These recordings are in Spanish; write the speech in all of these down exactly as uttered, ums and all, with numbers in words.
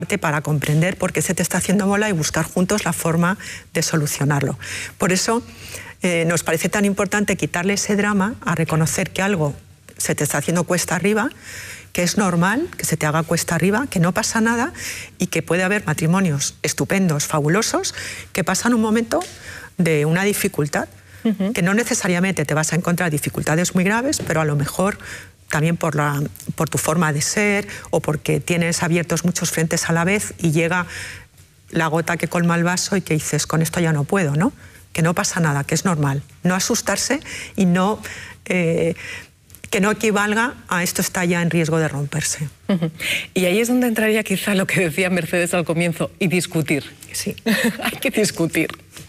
para comprender por qué se te está haciendo bola y buscar juntos la forma de solucionarlo. Por eso eh, nos parece tan importante quitarle ese drama a reconocer que algo se te está haciendo cuesta arriba, que es normal que se te haga cuesta arriba, que no pasa nada y que puede haber matrimonios estupendos, fabulosos, que pasan un momento de una dificultad, uh-huh. que no necesariamente te vas a encontrar dificultades muy graves, pero a lo mejor también por, la, por tu forma de ser o porque tienes abiertos muchos frentes a la vez y llega la gota que colma el vaso y que dices, con esto ya no puedo, ¿no? Que no pasa nada, que es normal. No asustarse y no... Eh, que no equivalga a esto está ya en riesgo de romperse. Uh-huh. Y ahí es donde entraría quizá lo que decía Mercedes al comienzo, y discutir. Sí. Hay que discutir.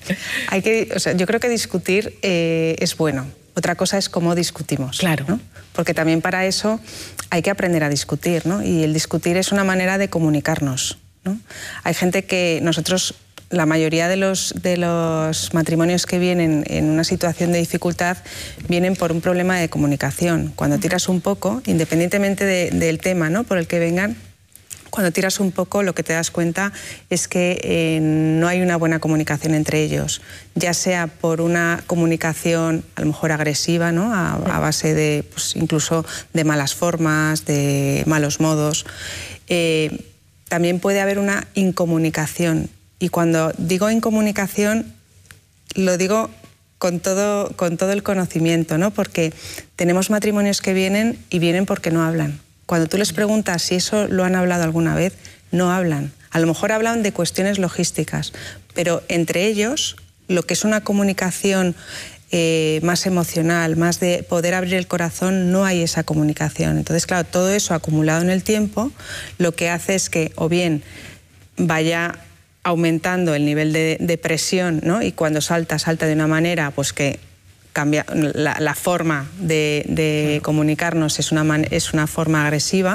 Hay que, o sea, yo creo que discutir eh, es bueno. Otra cosa es cómo discutimos. Claro. ¿no? Porque también para eso hay que aprender a discutir, ¿no? Y el discutir es una manera de comunicarnos, ¿no? Hay gente que nosotros... La mayoría de los, de los matrimonios que vienen en una situación de dificultad vienen por un problema de comunicación. Cuando tiras un poco, independientemente de, del tema, ¿no? por el que vengan, cuando tiras un poco lo que te das cuenta es que eh, no hay una buena comunicación entre ellos, ya sea por una comunicación a lo mejor agresiva, ¿no? a, a base de pues, incluso de malas formas, de malos modos. Eh, también puede haber una incomunicación. Y cuando digo incomunicación, lo digo con todo, con todo el conocimiento, ¿no? Porque tenemos matrimonios que vienen y vienen porque no hablan. Cuando tú les preguntas si eso lo han hablado alguna vez, no hablan. A lo mejor hablan de cuestiones logísticas, pero entre ellos, lo que es una comunicación eh, más emocional, más de poder abrir el corazón, no hay esa comunicación. Entonces, claro, todo eso acumulado en el tiempo, lo que hace es que o bien vaya aumentando el nivel de, de presión, ¿no? Y cuando salta, salta de una manera pues que cambia la, la forma de, de claro. comunicarnos es una, man, es una forma agresiva,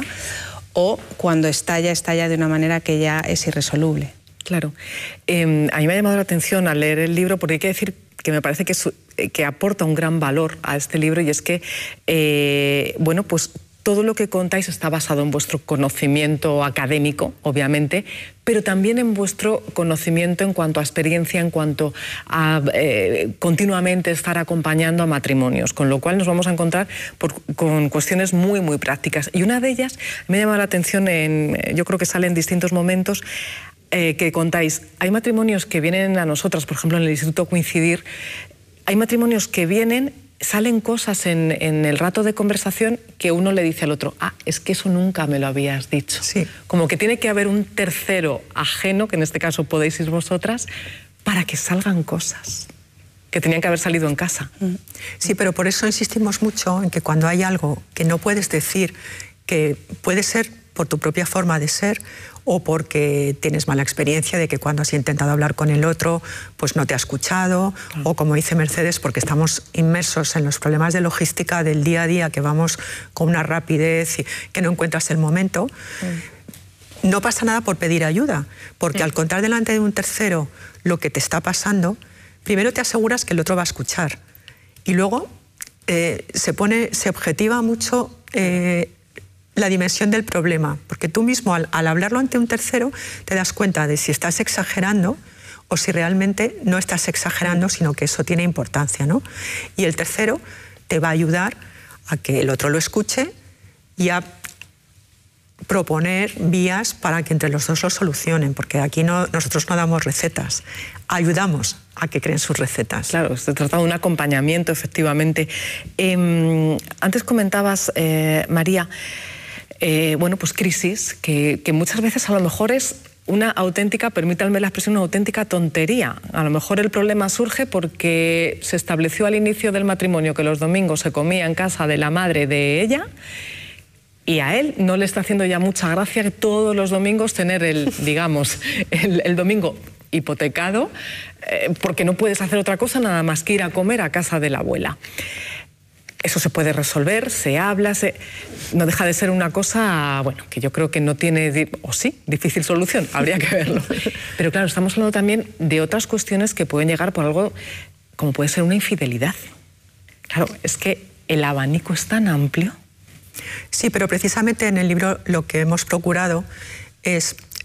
o cuando estalla, estalla de una manera que ya es irresoluble. Claro. Eh, a mí me ha llamado la atención al leer el libro, porque hay que decir que me parece que, es, que aporta un gran valor a este libro, y es que, eh, bueno, pues todo lo que contáis está basado en vuestro conocimiento académico, obviamente, pero también en vuestro conocimiento en cuanto a experiencia, en cuanto a eh, continuamente estar acompañando a matrimonios, con lo cual nos vamos a encontrar por, con cuestiones muy, muy prácticas. Y una de ellas me llama la atención, en, yo creo que sale en distintos momentos, eh, que contáis, hay matrimonios que vienen a nosotras, por ejemplo, en el Instituto Coincidir, hay matrimonios que vienen... Salen cosas en, en el rato de conversación que uno le dice al otro, ah, es que eso nunca me lo habías dicho. Sí. Como que tiene que haber un tercero ajeno, que en este caso podéis ser vosotras, para que salgan cosas que tenían que haber salido en casa. Sí, pero por eso insistimos mucho en que cuando hay algo que no puedes decir, que puede ser por tu propia forma de ser o porque tienes mala experiencia de que cuando has intentado hablar con el otro pues no te ha escuchado, claro. o como dice Mercedes, porque estamos inmersos en los problemas de logística del día a día, que vamos con una rapidez y que no encuentras el momento. Mm. No pasa nada por pedir ayuda, porque mm. al contar delante de un tercero lo que te está pasando, primero te aseguras que el otro va a escuchar y luego eh, se pone, se objetiva mucho eh, la dimensión del problema, porque tú mismo al, al hablarlo ante un tercero te das cuenta de si estás exagerando o si realmente no estás exagerando, sino que eso tiene importancia, ¿no? Y el tercero te va a ayudar a que el otro lo escuche y a proponer vías para que entre los dos lo solucionen, porque aquí no, nosotros no damos recetas, ayudamos a que creen sus recetas. Claro, se trata de un acompañamiento, efectivamente. Eh, antes comentabas, eh, María, Eh, bueno, pues crisis, que, que muchas veces a lo mejor es una auténtica, permítanme la expresión, una auténtica tontería. A lo mejor el problema surge porque se estableció al inicio del matrimonio que los domingos se comía en casa de la madre de ella y a él no le está haciendo ya mucha gracia que todos los domingos tener el, digamos, el, el domingo hipotecado eh, porque no puedes hacer otra cosa nada más que ir a comer a casa de la abuela. Eso se puede resolver, se habla, se... no deja de ser una cosa, bueno, que yo creo que no tiene, o sí, difícil solución, habría que verlo. Pero claro, estamos hablando también de otras cuestiones que pueden llegar por algo como puede ser una infidelidad. Claro, es que el abanico es tan amplio. Sí, pero precisamente en el libro lo que hemos procurado es